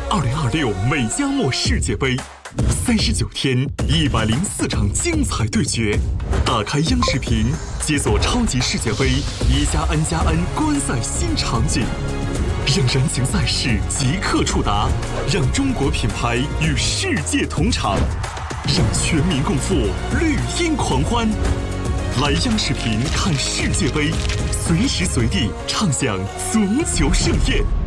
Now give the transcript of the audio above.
2026美加墨世界杯，39天104场精彩对决，打开央视频，解锁超级世界杯1+N+N观赛新场景，让燃情赛事即刻触达，让中国品牌与世界同场，让全民共赴绿茵狂欢。来央视频看世界杯，随时随地畅享足球盛宴。